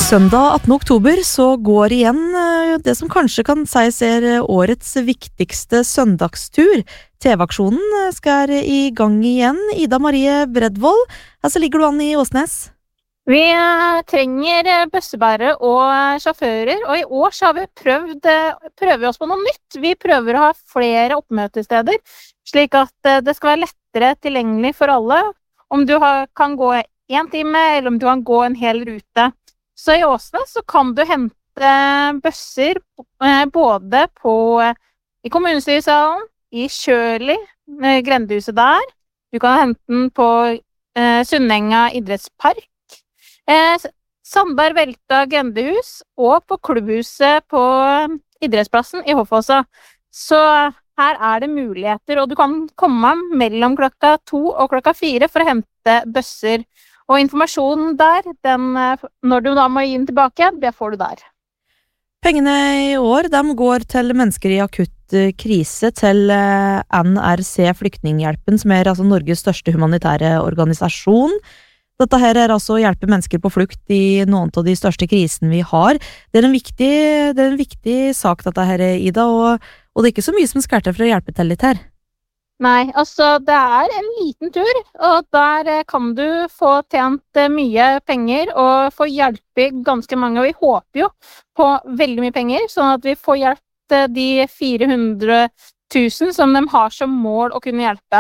Søndag 18. oktober så går igjen det som kanskje kan sies årets viktigste søndagstur. TV-aksjonen skal i gang igjen. Ida Marie Bredvold, så ligger du an i Åsnes? Vi trenger bussebærere og sjåfører, og i år så har vi prøver vi oss på noe nytt. Vi prøver å ha flere oppmøtesteder, slik at det skal være lettere tilgjengelig for alle. Om du kan gå 1 time, eller om du kan gå en hel rute. Så i Åsnes så kan du hente busser både i kommunestyresalen, i Kjøli, grendehuset der. Du kan hente den på Sunnenga idrettspark, Sandberg Velta grendehus og på klubbhuset på idrettsplassen i Hoffåsa. Så her det muligheter, og du kan komme mellom klokka 2 og klokka 4 for å hente busser. Og informasjonen der, når du da må gi den tilbake, det får du der. Pengene i år, de går til mennesker i akutt krise, til NRC Flyktninghjelpen, som altså Norges største humanitære organisasjon. Dette her altså å hjelpe mennesker på flukt i noen av de største krisene vi har. Det en viktig sak dette her, Ida, og det ikke så mye som skal til for å hjelpe til litt her. Nei, altså det en liten tur, og der kan du få tjent mye penger og få hjelpe ganske mange, og vi håper jo på veldig mye penger, sånn at vi får hjulpet de 400 000 som de har som mål å kunne hjelpe.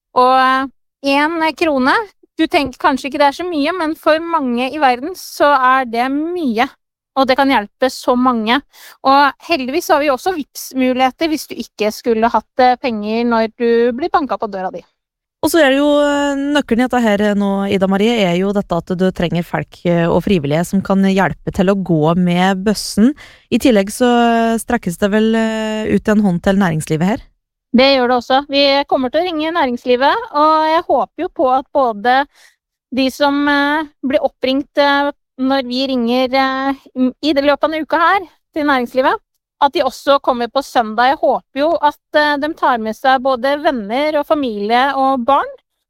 Og 1 krone, du tenker kanskje ikke det så mye, men for mange i verden så det mye. Og det kan hjelpe så mange. Og heldigvis har vi også Vipps-muligheter hvis du ikke skulle hatt penger når du blir banket på døra di. Og så det jo nøkkelen i dette her nå, Ida Marie, jo dette at du trenger folk og frivillige som kan hjelpe til å gå med bøssen. I tillegg så strekkes det vel ut en hånd til næringslivet her? Det gjør det også. Vi kommer til å ringe næringslivet, og jeg håper jo på at både de som blir oppringt når vi ringer i det løpet av en uke her til næringslivet, at de også kommer på søndag. Jeg håper jo at de tar med seg både venner og familie og barn.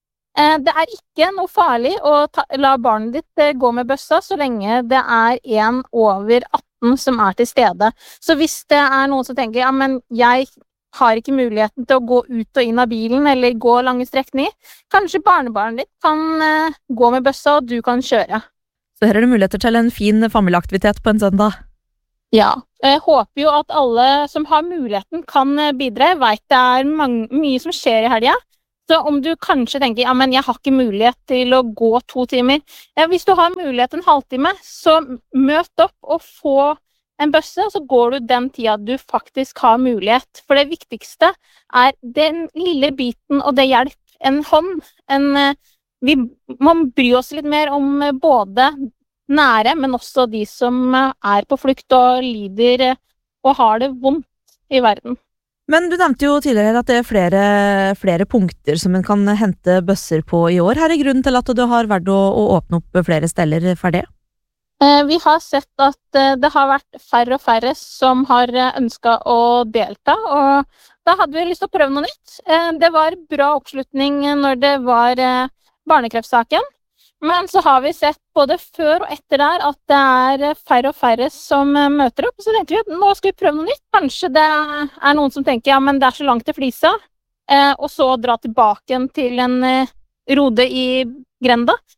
Det ikke noe farlig å la barnet ditt gå med bøssa så lenge det en over 18 som til stede. Så hvis det noen som tenker, ja, men jeg har ikke muligheten til å gå ut og inn av bilen eller gå lange strekninger, kanskje barnebarnet ditt kan gå med bøssa og du kan kjøre. Så her det muligheter til en fin familieaktivitet på en søndag. Ja, jeg håper jo at alle som har muligheten kan bidra. Jeg vet det mye som skjer i helgen. Så om du kanskje tenker, ja, men jeg har ikke mulighet til å gå 2 timer. Ja, hvis du har mulighet en halvtime, så møt opp og få en bøsse, og så går du den tida du faktisk har mulighet. For det viktigste den lille biten, og det hjelp, en hånd, vi må bry oss litt mer om både nære, men også de som på flukt og lider og har det vondt i verden. Men du nevnte jo tidligere at det flere punkter som en kan hente bøsser på i år. Her grunnen til at du har vært å åpne opp flere steder for det? Vi har sett at det har vært færre og færre som har ønsket å delta, og da hadde vi lyst til å prøve noe nytt. Det var bra oppslutning når det var barnekreftsaken, men så har vi sett både før og etter der at det færre og færre som møter opp, så tenkte vi at nå skal vi prøve noe nytt. Kanskje det noen som tenker, ja, men det så langt til Flisa, og så dra tilbake til en rode i grenda.